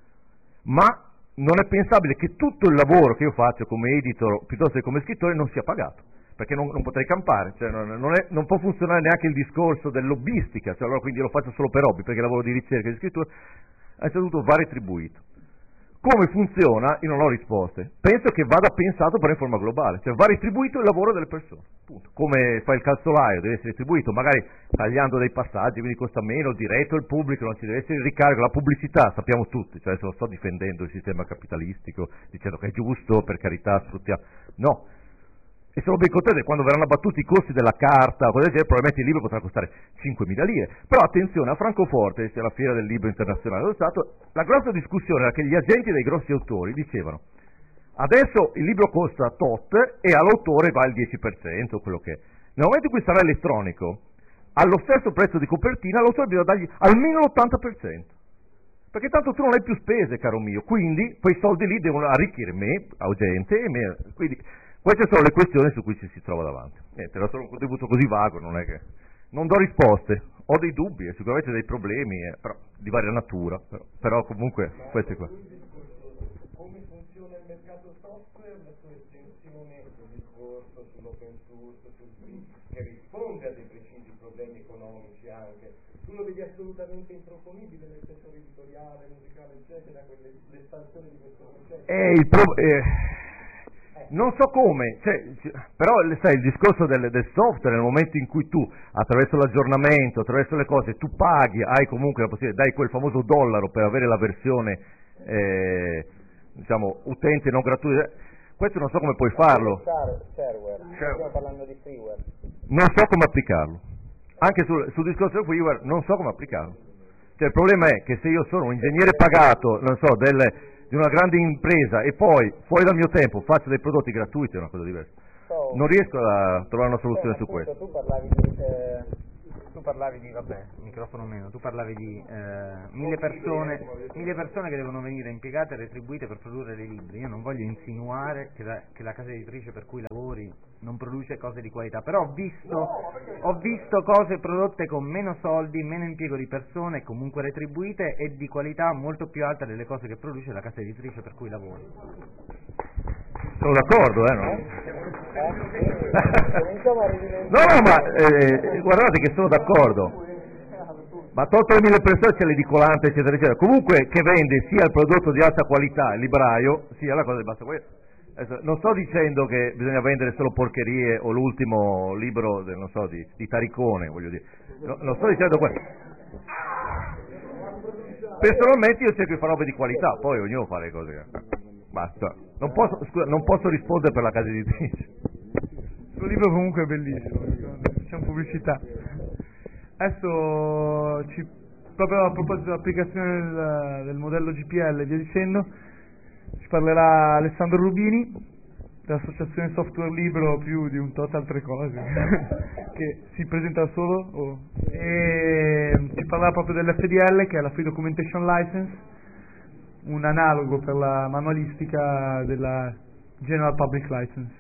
Ma non è pensabile che tutto il lavoro che io faccio come editor piuttosto che come scrittore non sia pagato, perché non, non potrei campare, cioè non, non, è, non può funzionare neanche il discorso dell'hobbistica, cioè allora quindi lo faccio solo per hobby, perché il lavoro di ricerca e di scrittura anzitutto va retribuito. Come funziona? Io non ho risposte. Penso che vada pensato però in forma globale, cioè va retribuito il lavoro delle persone, punto. Come fa il calzolaio, deve essere retribuito, magari tagliando dei passaggi, quindi costa meno, diretto il pubblico, non ci deve essere il ricarico, la pubblicità, sappiamo tutti, cioè se lo sto difendendo il sistema capitalistico, dicendo che è giusto, per carità, sfruttiamo, no. E sono ben contento che quando verranno abbattuti i costi della carta, probabilmente il libro potrà costare cinquemila lire. Però attenzione, a Francoforte, che è la fiera del libro internazionale dello Stato, la grossa discussione era che gli agenti dei grossi autori dicevano adesso il libro costa tot e all'autore va il dieci per cento, quello che è. Nel momento in cui sarà elettronico, allo stesso prezzo di copertina, all'autore bisogna dargli almeno l'ottanta per cento. Perché tanto tu non hai più spese, caro mio, quindi quei soldi lì devono arricchire me, agente, e me, quindi... Queste sono le questioni su cui ci si trova davanti. Niente, era solo un contributo così vago, non è che... Non do risposte, ho dei dubbi e sicuramente dei problemi, eh, però, di varia natura, però, però comunque questi qua. Come funziona il mercato software, la sua estensione del discorso sull'open source, sul free, che risponde a dei precisi problemi economici anche. Tu lo vedi assolutamente improponibile nel settore editoriale, musicale, eccetera, l'espansione di questo concetto? Eh, il pro... eh... Non so come, cioè, però sai, il discorso del, del software, nel momento in cui tu, attraverso l'aggiornamento, attraverso le cose, tu paghi, hai comunque la possibilità, dai quel famoso dollaro per avere la versione, eh, diciamo, utente non gratuita, questo non so come puoi farlo. Shareware, stiamo parlando di freeware. Non so come applicarlo. Anche sul, sul discorso del freeware non so come applicarlo. Cioè, il problema è che se io sono un ingegnere pagato, non so, del... di una grande impresa e poi fuori dal mio tempo faccio dei prodotti gratuiti è una cosa diversa. Non riesco a trovare una soluzione su questo. Tu parlavi di, eh, tu parlavi di, vabbè, microfono meno, tu parlavi di eh, mille persone, mille persone che devono venire impiegate e retribuite per produrre dei libri. Io non voglio insinuare che la, che la casa editrice per cui lavori non produce cose di qualità, però ho visto, ho visto cose prodotte con meno soldi, meno impiego di persone, comunque retribuite e di qualità molto più alta delle cose che produce la casa editrice per cui lavori. Sono d'accordo, eh, no? No, no, ma eh, guardate che sono d'accordo. Ma tolto le mille persone c'è l'edicolante, eccetera, eccetera. Comunque che vende sia il prodotto di alta qualità, il libraio, sia la cosa di bassa qualità. Adesso, non sto dicendo che bisogna vendere solo porcherie o l'ultimo libro, non so, di, di Taricone, voglio dire. No, non sto dicendo questo. Personalmente io cerco di fare robe di qualità, poi ognuno fa le cose che... Basta. Non posso, scusa, non posso rispondere per la casa editrice. Il suo libro comunque è bellissimo, facciamo pubblicità. Adesso, ci, proprio a proposito dell'applicazione del, del modello G P L e via dicendo, ci parlerà Alessandro Rubini, dell'associazione Software Libro, più di un tot altre cose, che si presenta solo, oh, e ci parlerà proprio dell'F D L, che è la Free Documentation License, un analogo per la manualistica della General Public License.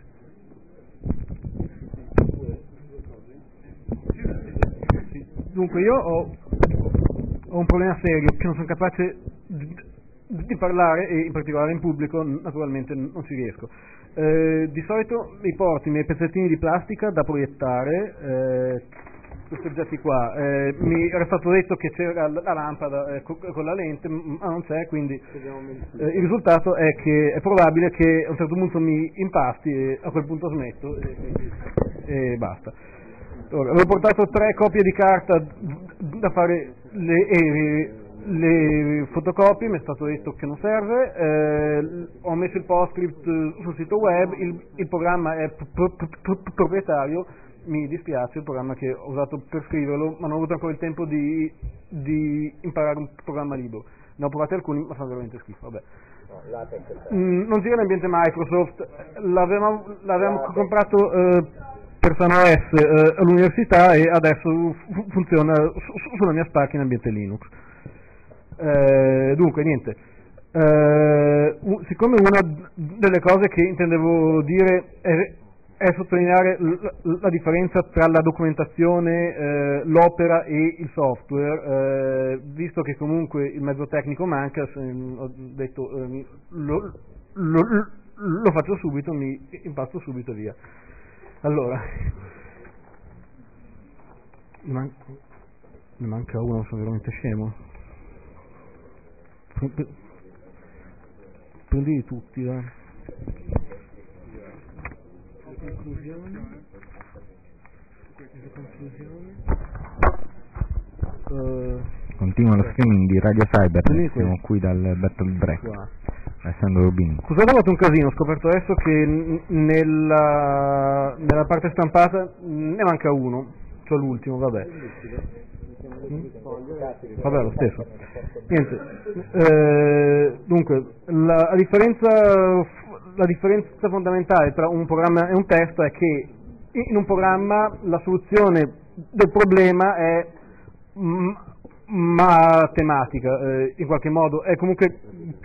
Dunque io ho, ho un problema serio, che non sono capace di, di parlare, e in particolare in pubblico naturalmente non ci riesco. Eh, di solito mi porto i miei pezzettini di plastica da proiettare, eh, questi oggetti qua, eh, mi era stato detto che c'era la lampada eh, con la lente, ma non c'è, quindi eh, il risultato è che è probabile che a un certo punto mi impasti e a quel punto smetto e, e, e basta. Allora, avevo portato tre copie di carta da fare le, eh, le fotocopie, mi è stato detto che non serve, eh, ho messo il PostScript sul sito web, il, il programma è pro, pro, pro, proprietario. Mi dispiace, il programma che ho usato per scriverlo, ma non ho avuto ancora il tempo di, di imparare un programma libero. Ne ho provati alcuni, ma fanno veramente schifo. Vabbè. Mm, non gira in ambiente Microsoft, l'avevamo, l'avevamo comprato eh, per SunOS eh, all'università e adesso fu- funziona su- sulla mia Spark in ambiente Linux. Eh, dunque, niente. Eh, siccome una delle cose che intendevo dire è è sottolineare l- la differenza tra la documentazione, eh, l'opera e il software, eh, visto che comunque il mezzo tecnico manca, se, ho detto eh, lo, lo, lo faccio subito, mi impasto subito e via. Allora, ne, man- ne manca uno, sono veramente scemo. Prendili tutti, dai. Conclusione. Conclusione. Uh, Continua lo streaming di Radio Cyber, Comunque, siamo qui dal Battle Break. Qua. Alessandro Rubini. Scusate, ho fatto un casino, ho scoperto adesso che n- nella, nella parte stampata ne manca uno, cioè l'ultimo, vabbè. Mm? Vabbè, lo stesso. Niente. Eh, dunque, la, la differenza la differenza fondamentale tra un programma e un testo è che in un programma la soluzione del problema è m- matematica, eh, in qualche modo è comunque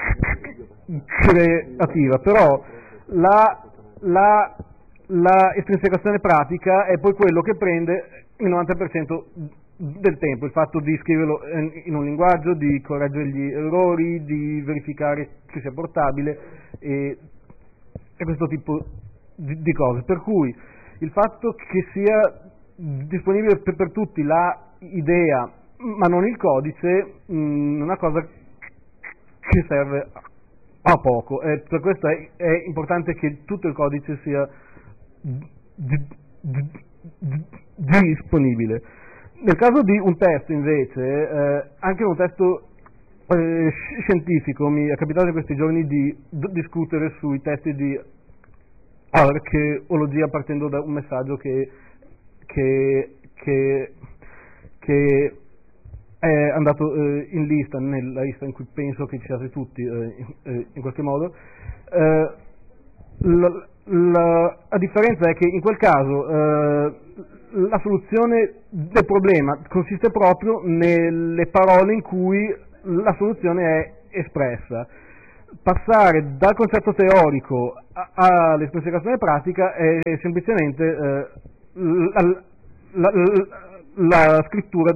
creativa, però la, la, la estrinsecazione pratica è poi quello che prende il novanta per cento del tempo, il fatto di scriverlo in un linguaggio, di correggere gli errori, di verificare che sia portabile e, e questo tipo di, di cose, per cui il fatto che sia disponibile per, per tutti la idea ma non il codice è una cosa che serve a poco, e per questo è, è importante che tutto il codice sia d- d- d- disponibile. Nel caso di un testo invece, eh, anche un testo eh, scientifico, mi è capitato in questi giorni di d- discutere sui testi di archeologia partendo da un messaggio che, che, che, che è andato eh, in lista, nella lista in cui penso che ci siate tutti eh, in, in qualche modo. Eh, la, la, la differenza è che in quel caso eh, la soluzione del problema consiste proprio nelle parole in cui la soluzione è espressa. Passare dal concetto teorico all'especificazione pratica è semplicemente eh, la, la, la, la scrittura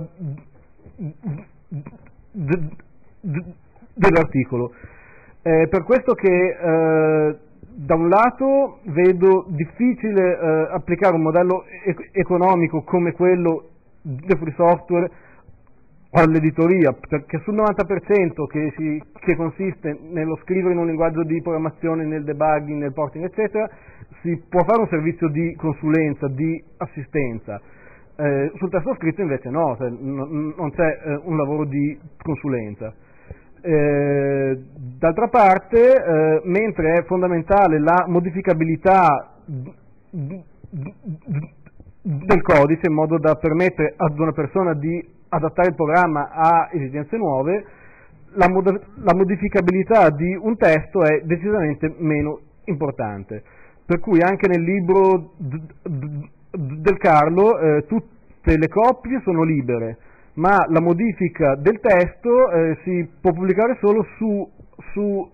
dell'articolo. È per questo che eh, da un lato vedo difficile eh, applicare un modello e- economico come quello del free software all'editoria, perché sul novanta per cento che, si, che consiste nello scrivere in un linguaggio di programmazione, nel debugging, nel porting eccetera, si può fare un servizio di consulenza, di assistenza. Eh, sul testo scritto invece no, cioè, n- non c'è eh, un lavoro di consulenza. Eh, d'altra parte, eh, mentre è fondamentale la modificabilità d- d- d- del codice in modo da permettere ad una persona di adattare il programma a esigenze nuove, la, mod- la modificabilità di un testo è decisamente meno importante. Per cui anche nel libro d- d- del Carlo eh, tutte le copie sono libere, ma la modifica del testo eh, si può pubblicare solo su, su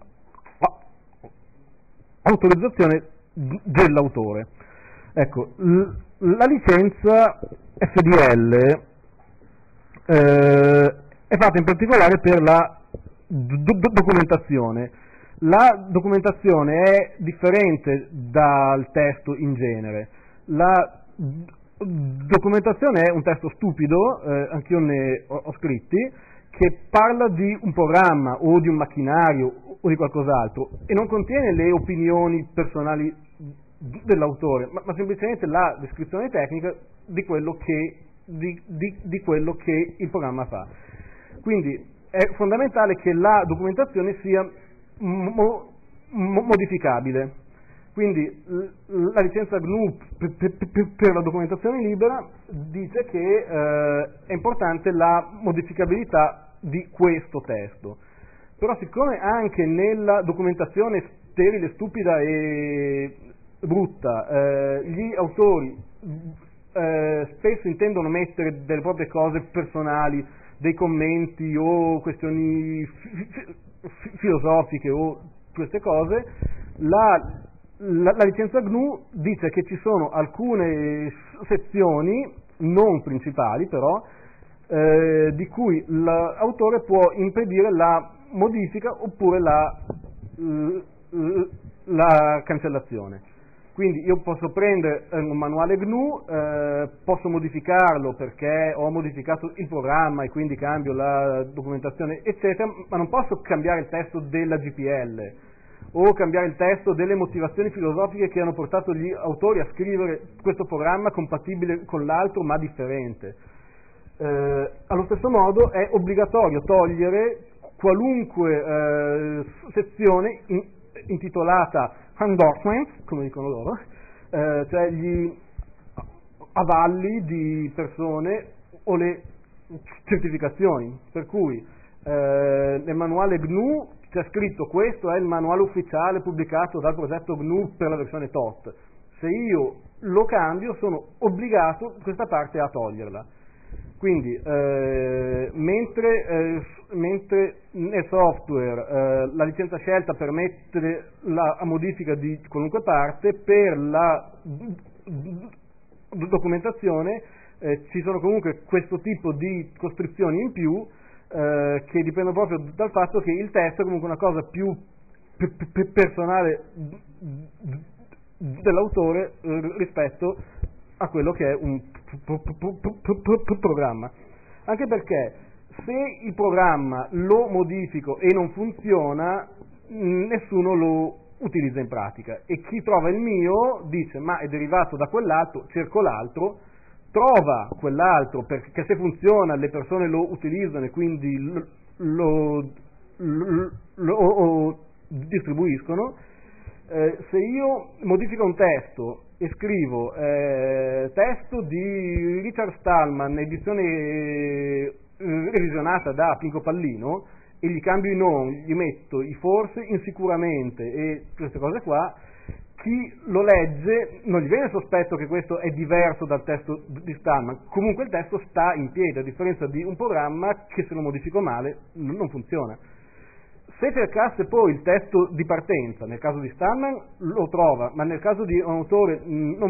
autorizzazione dell'autore. Ecco, l- la licenza F D L eh, è fatta in particolare per la do- do- documentazione. La documentazione è differente dal testo in genere. La documentazione è un testo stupido, eh, anch'io ne ho, ho scritti, che parla di un programma o di un macchinario o di qualcos'altro e non contiene le opinioni personali dell'autore, ma, ma semplicemente la descrizione tecnica di quello che, di, di, di quello che il programma fa. Quindi è fondamentale che la documentazione sia mo, mo, modificabile. Quindi la licenza G N U per, per, per la documentazione libera dice che eh, è importante la modificabilità di questo testo. Però siccome anche nella documentazione sterile, stupida e brutta eh, gli autori eh, spesso intendono mettere delle proprie cose personali, dei commenti o questioni fi- fi- filosofiche o queste cose, la La, la licenza G N U dice che ci sono alcune sezioni, non principali però, eh, di cui l'autore può impedire la modifica oppure la, la cancellazione. Quindi io posso prendere un manuale G N U, eh, posso modificarlo perché ho modificato il programma e quindi cambio la documentazione, eccetera, ma non posso cambiare il testo della G P L o cambiare il testo delle motivazioni filosofiche che hanno portato gli autori a scrivere questo programma compatibile con l'altro ma differente. Eh, allo stesso modo è obbligatorio togliere qualunque eh, sezione in, intitolata endorsements, come dicono loro, eh, cioè gli avalli di persone o le certificazioni, per cui eh, nel manuale G N U c'è scritto questo è il manuale ufficiale pubblicato dal progetto G N U per la versione T O T. Se io lo cambio sono obbligato questa parte a toglierla. Quindi eh, mentre, eh, mentre nel software eh, la licenza scelta permette la modifica di qualunque parte, per la documentazione eh, ci sono comunque questo tipo di costrizioni in più Eh, che dipendono proprio dal fatto che il testo è comunque una cosa più p- p- personale dell'autore eh, rispetto a quello che è un p- p- p- p- programma. Anche perché se il programma lo modifico e non funziona, nessuno lo utilizza in pratica e chi trova il mio dice ma è derivato da quell'altro, cerco l'altro, trova quell'altro perché se funziona le persone lo utilizzano e quindi lo, lo, lo, lo distribuiscono. Eh, se io modifico un testo e scrivo eh, testo di Richard Stallman, edizione eh, revisionata da Pinco Pallino e gli cambio i nomi, gli metto i forse, insicuramente e queste cose qua, chi lo legge non gli viene il sospetto che questo è diverso dal testo di Stallman, comunque il testo sta in piedi, a differenza di un programma che se lo modifico male non funziona. Se cercasse poi il testo di partenza, nel caso di Stallman lo trova, ma nel caso di un autore non